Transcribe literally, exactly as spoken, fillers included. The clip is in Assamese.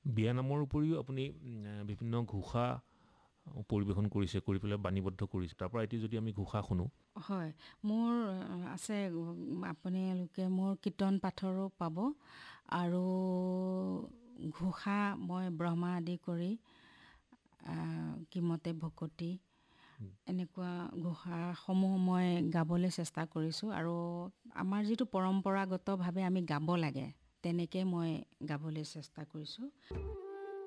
বিয়ানামৰ উপৰিও আপুনি বিভিন্ন ঘোষা পৰিৱেশন কৰিছে, কৰি পেলাই বাণীবদ্ধ কৰিছে। তাৰ পৰা এতিয়া যদি আমি ঘোষা শুনো। হয়, মোৰ আছে, আপোনালোকে মোৰ কীৰ্তন পাঠৰো পাব আৰু ঘোষা মই ব্ৰহ্মা আদি কৰি কিমতে ভকতি এনেকুৱা ঘোষাসমূহ মই গাবলৈ চেষ্টা কৰিছোঁ আৰু আমাৰ যিটো পৰম্পৰাগতভাৱে আমি গাব লাগে তেনেকৈ মই গাবলৈ চেষ্টা কৰিছোঁ।